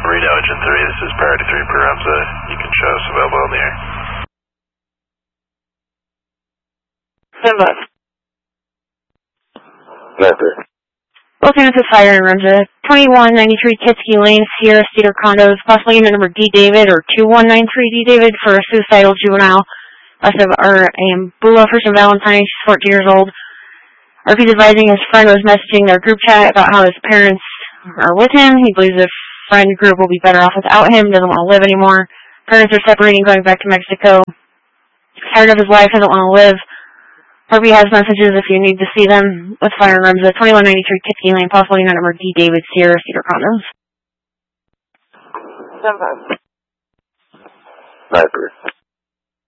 Reno, Engine 3. This is Priority 3 per Ramza. You can show us available on the air. Stand by. Sniper. Welcome to Fire in Ramza. 2193 Kitsky Lane, Sierra Cedar Condos, possibly unit number D David or 2193 D David for a suicidal juvenile. I am Bula Person Valentine, she's 14 years old. RP's advising his friend was messaging their group chat about how his parents are with him. He believes his friend group will be better off without him, doesn't want to live anymore. Parents are separating, going back to Mexico. Tired of his life, doesn't want to live. RP has messages if you need to see them with Fire in Ramza. 2193 Kitsky Lane, possible unit number D David, Sierra Cedar Condos. Sniper.